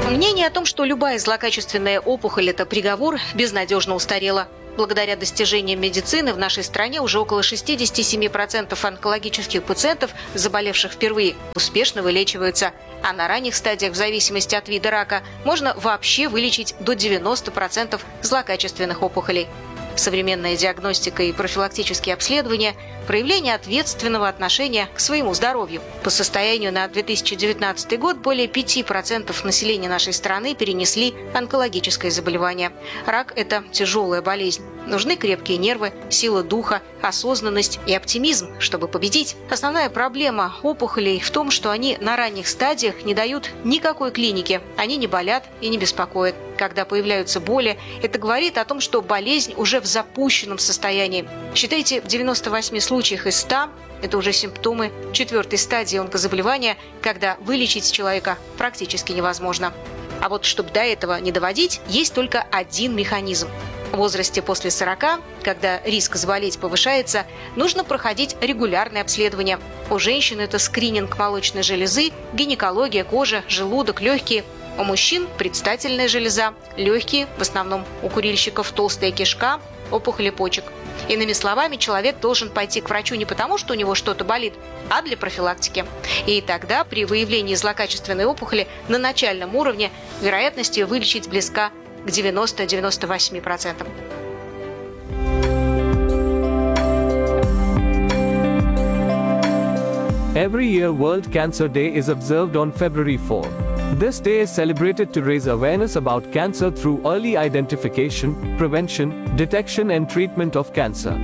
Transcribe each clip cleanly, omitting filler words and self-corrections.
Мнение о том, что любая злокачественная опухоль – это приговор, безнадежно устарело. Благодаря достижениям медицины в нашей стране уже около 67% онкологических пациентов, заболевших впервые, успешно вылечиваются. А на ранних стадиях, в зависимости от вида рака, можно вообще вылечить до 90% злокачественных опухолей. Современная диагностика и профилактические обследования – проявление ответственного отношения к своему здоровью. По состоянию на 2019 год более 5% населения нашей страны перенесли онкологическое заболевание. Рак – это тяжелая болезнь. Нужны крепкие нервы, сила духа, осознанность и оптимизм, чтобы победить. Основная проблема опухолей в том, что они на ранних стадиях не дают никакой клиники. Они не болят и не беспокоят. Когда появляются боли, это говорит о том, что болезнь уже в запущенном состоянии. Считайте, в 98 случаях из 100 это уже симптомы 4-й стадии онкозаболевания, когда вылечить человека практически невозможно. А вот чтобы до этого не доводить, есть только один механизм. В возрасте после 40, когда риск заболеть повышается, нужно проходить регулярное обследование. У женщин это скрининг молочной железы, гинекология, кожа, желудок, легкие. У мужчин предстательная железа, легкие, в основном у курильщиков толстая кишка, опухоли почек. Иными словами, человек должен пойти к врачу не потому, что у него что-то болит, а для профилактики. И тогда при выявлении злокачественной опухоли на начальном уровне вероятность ее вылечить близка к 90-98%. Every year, World Cancer Day is observed on February 4. This day is celebrated to raise awareness about cancer through early identification, prevention, detection and treatment of cancer.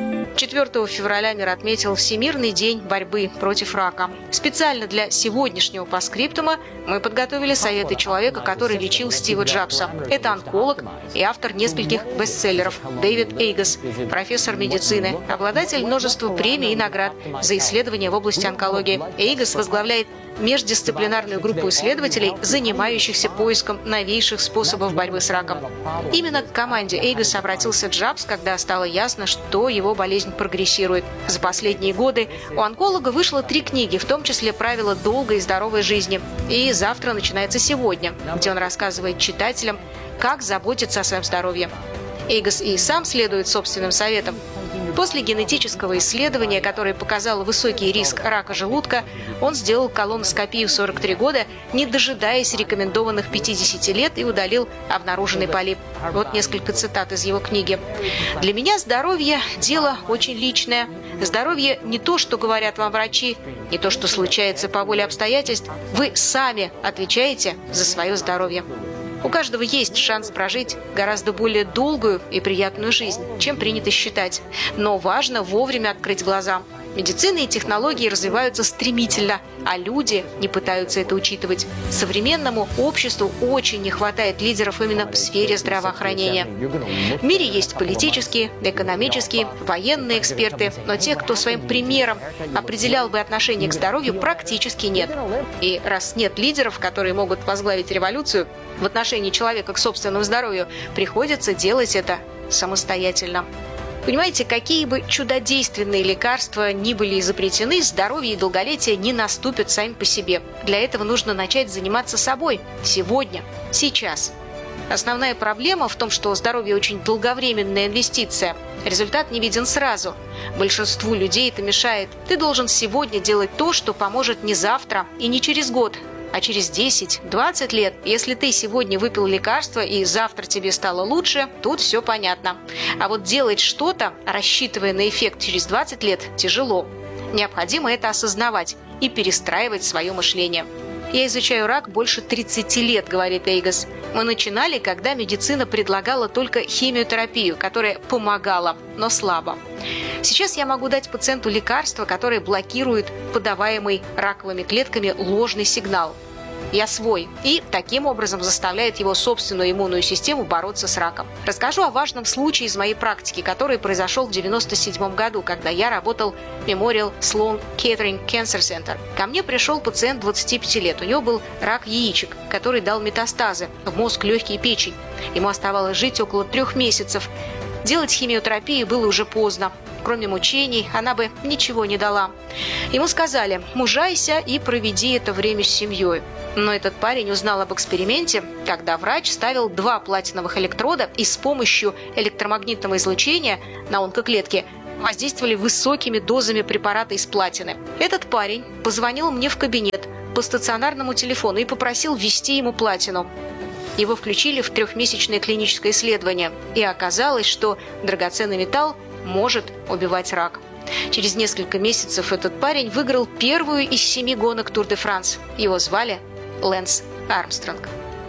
4 февраля мир отметил Всемирный день борьбы против рака. Специально для сегодняшнего постскриптума мы подготовили советы человека, который лечил Стива Джобса. Это онколог и автор нескольких бестселлеров Дэвид Эйгос, профессор медицины, обладатель множества премий и наград за исследования в области онкологии. Эйгос возглавляет междисциплинарную группу исследователей, занимающихся поиском новейших способов борьбы с раком. Именно к команде Эйгоса обратился Джобс, когда стало ясно, что его болезнь прогрессирует. За последние годы у онколога вышло 3 книги, в том числе «Правила долгой и здоровой жизни». И «Завтра начинается сегодня», где он рассказывает читателям, как заботиться о своем здоровье. Эйгос и сам следует собственным советам. После генетического исследования, которое показало высокий риск рака желудка, он сделал колоноскопию в 43 года, не дожидаясь рекомендованных 50 лет, и удалил обнаруженный полип. Вот несколько цитат из его книги. «Для меня здоровье – дело очень личное. Здоровье не то, что говорят вам врачи, не то, что случается по воле обстоятельств. Вы сами отвечаете за свое здоровье». У каждого есть шанс прожить гораздо более долгую и приятную жизнь, чем принято считать. Но важно вовремя открыть глаза. Медицина и технологии развиваются стремительно, а люди не пытаются это учитывать. Современному обществу очень не хватает лидеров именно в сфере здравоохранения. В мире есть политические, экономические, военные эксперты, но тех, кто своим примером определял бы отношение к здоровью, практически нет. И раз нет лидеров, которые могут возглавить революцию в отношении человека к собственному здоровью, приходится делать это самостоятельно. Понимаете, какие бы чудодейственные лекарства ни были изобретены, здоровье и долголетие не наступят сами по себе. Для этого нужно начать заниматься собой. Сегодня, сейчас. Основная проблема в том, что здоровье очень долговременная инвестиция. Результат не виден сразу. Большинству людей это мешает. Ты должен сегодня делать то, что поможет не завтра и не через год, а через 10-20 лет. Если ты сегодня выпил лекарство и завтра тебе стало лучше, тут все понятно. А вот делать что-то, рассчитывая на эффект через 20 лет, тяжело. Необходимо это осознавать и перестраивать свое мышление. «Я изучаю рак больше 30 лет», — говорит Эйгос. «Мы начинали, когда медицина предлагала только химиотерапию, которая помогала, но слабо. Сейчас я могу дать пациенту лекарство, которое блокирует подаваемый раковыми клетками ложный сигнал. Я свой, и таким образом заставляет его собственную иммунную систему бороться с раком. Расскажу о важном случае из моей практики, который произошел в 1997 году, когда я работал в Memorial Sloan Kettering Cancer Center. Ко мне пришел пациент 25 лет. У него был рак яичек, который дал метастазы в мозг, легкие и печень. Ему оставалось жить около 3 месяцев. Делать химиотерапию было уже поздно. Кроме мучений, она бы ничего не дала. Ему сказали: мужайся и проведи это время с семьей. Но этот парень узнал об эксперименте, когда врач ставил 2 платиновых электрода и с помощью электромагнитного излучения на онкоклетки воздействовали высокими дозами препарата из платины. Этот парень позвонил мне в кабинет по стационарному телефону и попросил ввести ему платину. Его включили в 3-месячное клиническое исследование, и оказалось, что драгоценный металл может убивать рак. Через несколько месяцев этот парень выиграл первую из 7 гонок Тур-де-Франс. Его звали Лэнс Армстронг.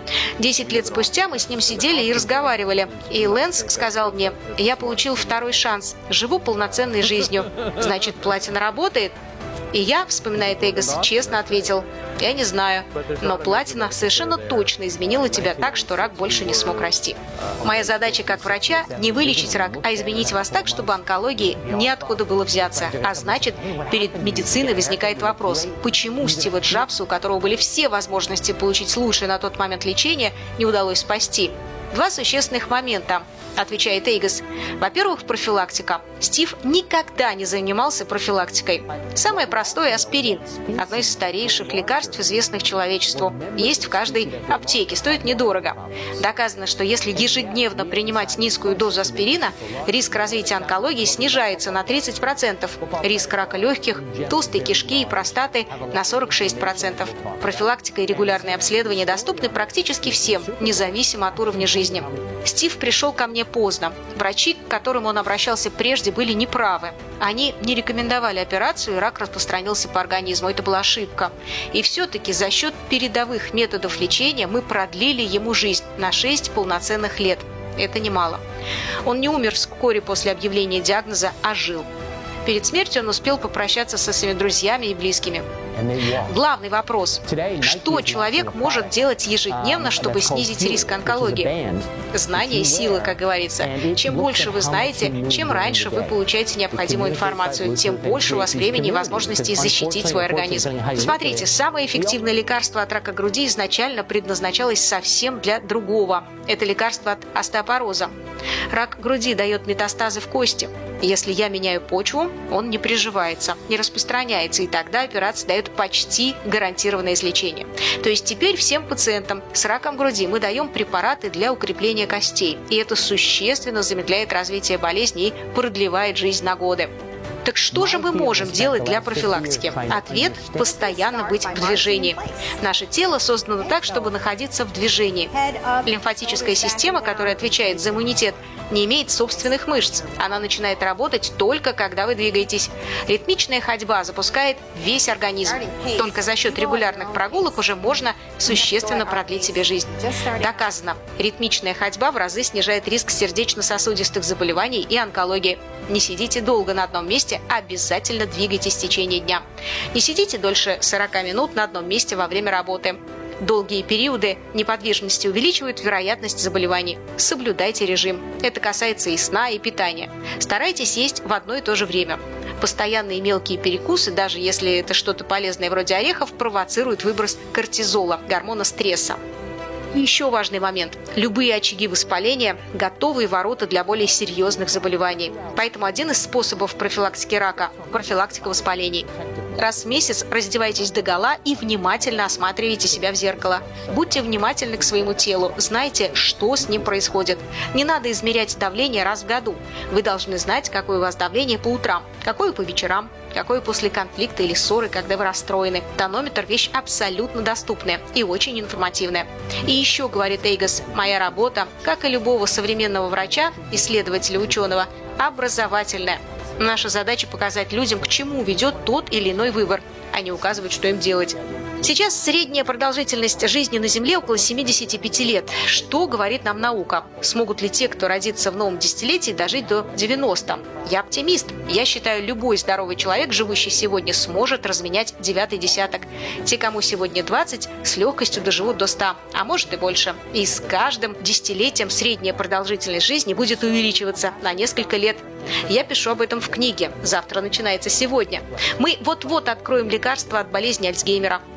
10 лет спустя мы с ним сидели и разговаривали. И Лэнс сказал мне: я получил 2-й шанс, живу полноценной жизнью. Значит, платина работает? И я, вспоминает Эгос, честно ответил: я не знаю, но платина совершенно точно изменила тебя так, что рак больше не смог расти. Моя задача как врача – не вылечить рак, а изменить вас так, чтобы онкологии неоткуда было взяться. А значит, перед медициной возникает вопрос: почему Стиву Джобсу, у которого были все возможности получить лучшее на тот момент лечение, не удалось спасти? 2 существенных момента, отвечает Эйгос. Во-первых, профилактика. Стив никогда не занимался профилактикой. Самое простое – аспирин. Одно из старейших лекарств, известных человечеству. Есть в каждой аптеке, стоит недорого. Доказано, что если ежедневно принимать низкую дозу аспирина, риск развития онкологии снижается на 30%, риск рака легких, толстой кишки и простаты на 46%. Профилактика и регулярные обследования доступны практически всем, независимо от уровня жизни. Стив пришел ко мне поздно. Врачи, к которым он обращался прежде, были неправы. Они не рекомендовали операцию, и рак распространился по организму. Это была ошибка. И все-таки за счет передовых методов лечения мы продлили ему жизнь на 6 полноценных лет. Это немало. Он не умер вскоре после объявления диагноза, а жил. Перед смертью он успел попрощаться со своими друзьями и близкими. Главный вопрос: что человек может делать ежедневно, чтобы снизить риск онкологии? Знание – сила, как говорится. Чем больше вы знаете, чем раньше вы получаете необходимую информацию, тем больше у вас времени и возможностей защитить свой организм. Смотрите, самое эффективное лекарство от рака груди изначально предназначалось совсем для другого. Это лекарство от остеопороза. Рак груди дает метастазы в кости. Если я меняю почву, он не приживается, не распространяется, и тогда операция дает почти гарантированное излечение. То есть теперь всем пациентам с раком груди мы даем препараты для укрепления костей, и это существенно замедляет развитие болезни и продлевает жизнь на годы. Так что же мы можем делать для профилактики? Ответ – постоянно быть в движении. Наше тело создано так, чтобы находиться в движении. Лимфатическая система, которая отвечает за иммунитет, не имеет собственных мышц. Она начинает работать только когда вы двигаетесь. Ритмичная ходьба запускает весь организм. Только за счет регулярных прогулок уже можно существенно продлить себе жизнь. Доказано, ритмичная ходьба в разы снижает риск сердечно-сосудистых заболеваний и онкологии. Не сидите долго на одном месте, обязательно двигайтесь в течение дня. Не сидите дольше 40 минут на одном месте во время работы. Долгие периоды неподвижности увеличивают вероятность заболеваний. Соблюдайте режим. Это касается и сна, и питания. Старайтесь есть в одно и то же время. Постоянные мелкие перекусы, даже если это что-то полезное вроде орехов, провоцируют выброс кортизола, гормона стресса. И еще важный момент. Любые очаги воспаления – готовые ворота для более серьезных заболеваний. Поэтому один из способов профилактики рака – профилактика воспалений. Раз в месяц раздевайтесь догола и внимательно осматривайте себя в зеркало. Будьте внимательны к своему телу, знайте, что с ним происходит. Не надо измерять давление раз в году. Вы должны знать, какое у вас давление по утрам, какое по вечерам, какое после конфликта или ссоры, когда вы расстроены. Тонометр – вещь абсолютно доступная и очень информативная. И еще, говорит Эйгос, моя работа, как и любого современного врача, исследователя, ученого, образовательная. Наша задача показать людям, к чему ведет тот или иной выбор, а не указывать, что им делать. Сейчас средняя продолжительность жизни на Земле около 75 лет. Что говорит нам наука? Смогут ли те, кто родится в новом десятилетии, дожить до 90? Я оптимист. Я считаю, любой здоровый человек, живущий сегодня, сможет разменять 9-й десяток. Те, кому сегодня 20, с легкостью доживут до 100, а может и больше. И с каждым десятилетием средняя продолжительность жизни будет увеличиваться на несколько лет. Я пишу об этом в книге. Завтра начинается сегодня. Мы вот-вот откроем лекарство от болезни Альцгеймера.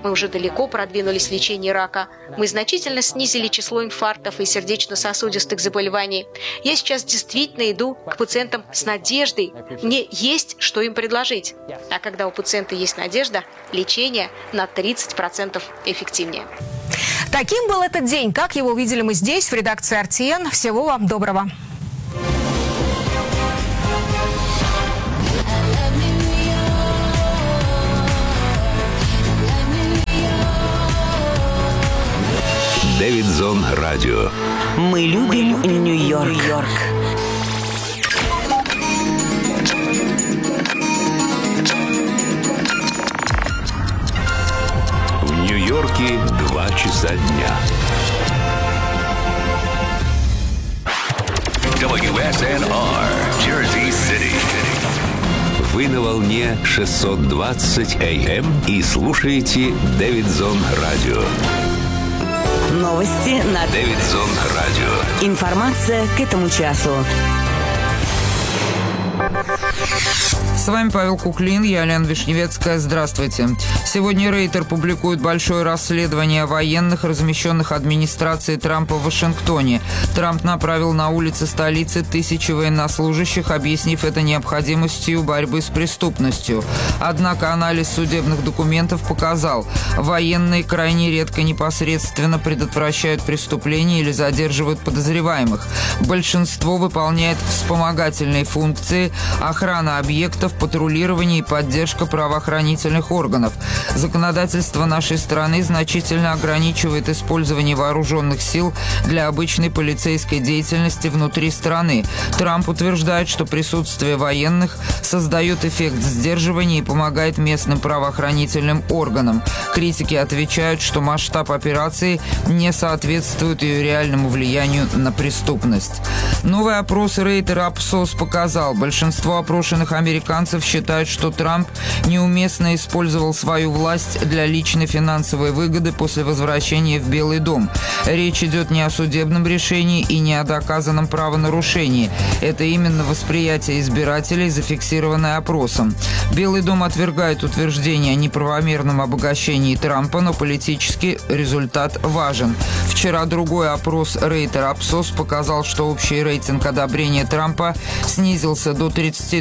Мы уже далеко продвинулись в лечении рака. Мы значительно снизили число инфарктов и сердечно-сосудистых заболеваний. Я сейчас действительно иду к пациентам с надеждой. Мне есть что им предложить. А когда у пациента есть надежда, лечение на 30% эффективнее. Таким был этот день. Как его увидели мы здесь, в редакции RTN. Всего вам доброго. Дэвидсон Радио. Мы любим Нью-Йорк. В Нью-Йорке 2 часа дня. WSNR, Jersey City. Вы на волне 620 AM и слушаете Дэвидсон Радио. Новости на Дэвидсон Радио. Информация к этому часу. С вами Павел Куклин, я Лена Вишневецкая. Здравствуйте. Сегодня Рейтер публикует большое расследование о военных, размещенных администрацией Трампа в Вашингтоне. Трамп направил на улицы столицы тысячи военнослужащих, объяснив это необходимостью борьбы с преступностью. Однако анализ судебных документов показал, военные крайне редко непосредственно предотвращают преступления или задерживают подозреваемых. Большинство выполняет вспомогательные функции, охрана объектов, патрулирование и поддержка правоохранительных органов. Законодательство нашей страны значительно ограничивает использование вооруженных сил для обычной полицейской деятельности внутри страны. Трамп утверждает, что присутствие военных создает эффект сдерживания и помогает местным правоохранительным органам. Критики отвечают, что масштаб операции не соответствует ее реальному влиянию на преступность. Новый опрос Рейтер Апсос показал, большинство опрошенных американцев считают, что Трамп неуместно использовал свою власть для личной финансовой выгоды после возвращения в Белый дом. Речь идет не о судебном решении и не о доказанном правонарушении. Это именно восприятие избирателей, зафиксированное опросом. Белый дом отвергает утверждение о неправомерном обогащении Трампа, но политический результат важен. Вчера другой опрос Рейтер Апсос показал, что общий рейтинг одобрения Трампа снизился до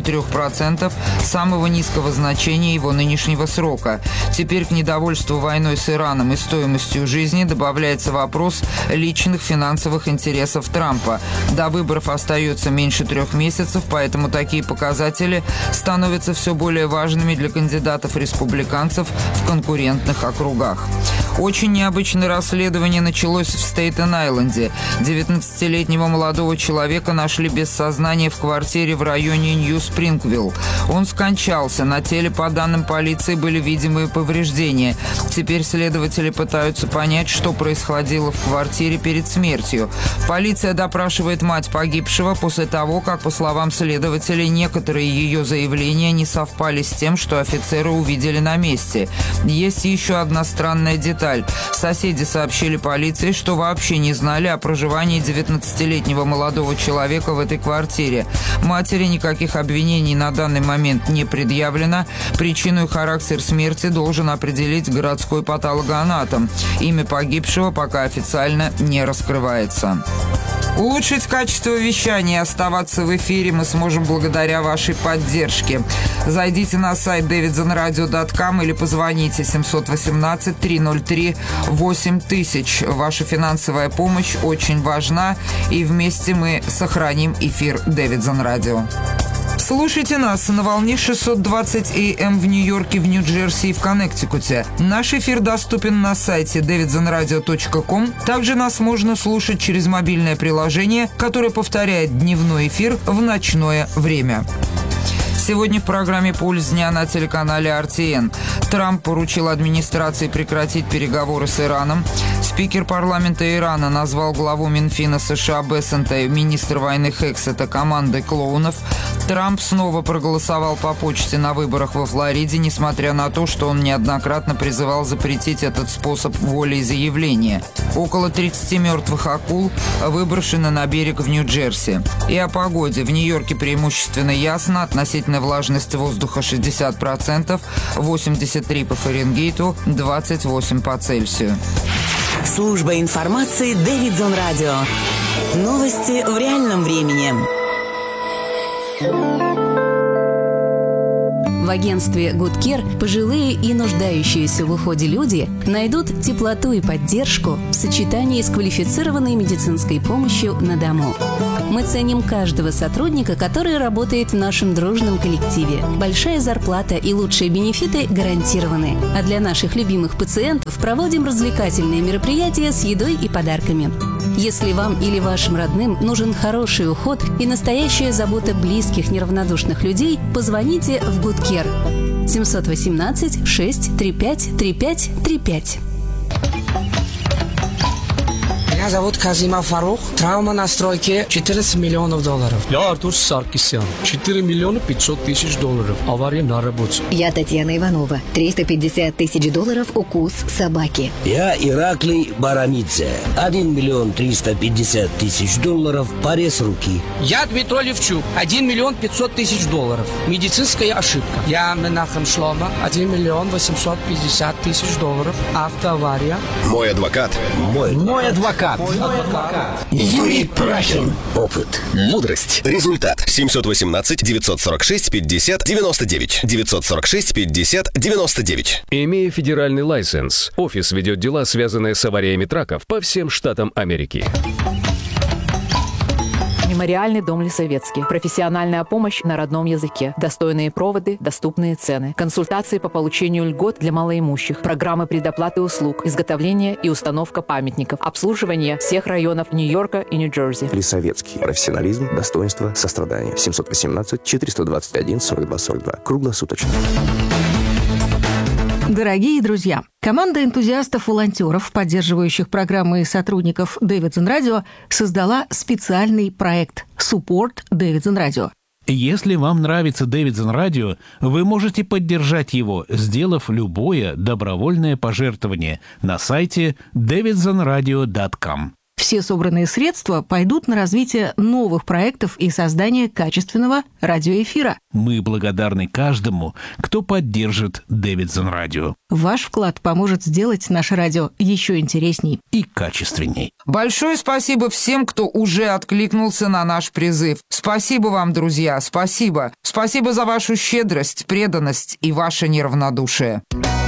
33%, самого низкого значения его нынешнего срока. Теперь к недовольству войной с Ираном и стоимостью жизни добавляется вопрос личных финансовых интересов Трампа. До выборов остается меньше 3 месяцев, поэтому такие показатели становятся все более важными для кандидатов-республиканцев в конкурентных округах. Очень необычное расследование началось в Стейтен-Айленде. 19-летнего молодого человека нашли без сознания в квартире в районе Нью-Спрингвилл. Он скончался. На теле, по данным полиции, были видимые повреждения. Теперь следователи пытаются понять, что происходило в квартире перед смертью. Полиция допрашивает мать погибшего после того, как, по словам следователей, некоторые ее заявления не совпали с тем, что офицеры увидели на месте. Есть еще одна странная деталь. Соседи сообщили полиции, что вообще не знали о проживании 19-летнего молодого человека в этой квартире. Матери никаких обвинений на данный момент не предъявлено. Причину и характер смерти должен определить городской патологоанатом. Имя погибшего пока официально не раскрывается. Улучшить качество вещания и оставаться в эфире мы сможем благодаря вашей поддержке. Зайдите на сайт davidsonradio.com или позвоните 718-303-8000. Ваша финансовая помощь очень важна, и вместе мы сохраним эфир Дэвидсон Радио. Слушайте нас на волне 620 AM в Нью-Йорке, в Нью-Джерси и в Коннектикуте. Наш эфир доступен на сайте davidsonradio.com. Также нас можно слушать через мобильное приложение, которое повторяет дневной эфир в ночное время. Сегодня в программе «Пульс дня» на телеканале RTN. Трамп поручил администрации прекратить переговоры с Ираном. С Спикер парламента Ирана назвал главу Минфина США Бессента и министра войны Хексета командой клоунов. Трамп снова проголосовал по почте на выборах во Флориде, несмотря на то, что он неоднократно призывал запретить этот способ волеизъявления. Около 30 мертвых акул выброшены на берег в Нью-Джерси. И о погоде. В Нью-Йорке преимущественно ясно, относительная влажность воздуха 60%, 83 по Фаренгейту, 28 по Цельсию. Служба информации Дэвидсон Радио. Новости в реальном времени. В агентстве Good Care пожилые и нуждающиеся в уходе люди найдут теплоту и поддержку в сочетании с квалифицированной медицинской помощью на дому. Мы ценим каждого сотрудника, который работает в нашем дружном коллективе. Большая зарплата и лучшие бенефиты гарантированы. А для наших любимых пациентов проводим развлекательные мероприятия с едой и подарками. Если вам или вашим родным нужен хороший уход и настоящая забота близких, неравнодушных людей, позвоните в Good Care 718 635 3535. Меня зовут Казима Фарух. Травма на стройке $14 миллионов. Я Артур Саркисян. 4 миллиона 500 тысяч долларов. Авария на работе. Я Татьяна Иванова. $350 тысяч укус собаки. Я Ираклий Барамидзе. 1 миллион 350 тысяч долларов. Порез руки. Я Дмитрий Левчук. 1 миллион 500 тысяч долларов. Медицинская ошибка. Я Менахем Шлома. 1 миллион 850 тысяч долларов. Автоавария. Мой адвокат. Мой адвокат. Юрий Прахин. Опыт. Мудрость. Результат. 718-946-50-99. 946-50-99. Имея федеральный лайсенс, офис ведет дела, связанные с авариями траков по всем штатам Америки. Мемориальный дом Лисовецкий. Профессиональная помощь на родном языке. Достойные проводы, доступные цены. Консультации по получению льгот для малоимущих. Программы предоплаты услуг. Изготовление и установка памятников. Обслуживание всех районов Нью-Йорка и Нью-Джерси. Лисовецкий. Профессионализм, достоинство, сострадание. 718-421-42-42. Круглосуточно. Дорогие друзья, команда энтузиастов-волонтеров, поддерживающих программы и сотрудников Дэвидсон Радио, создала специальный проект «Support Дэвидсон Радио». Если вам нравится Дэвидсон Радио, вы можете поддержать его, сделав любое добровольное пожертвование на сайте davidsonradio.com. Все собранные средства пойдут на развитие новых проектов и создание качественного радиоэфира. Мы благодарны каждому, кто поддержит Дэвидсон Радио. Ваш вклад поможет сделать наше радио еще интересней и качественней. Большое спасибо всем, кто уже откликнулся на наш призыв. Спасибо вам, друзья, спасибо. Спасибо за вашу щедрость, преданность и ваше неравнодушие.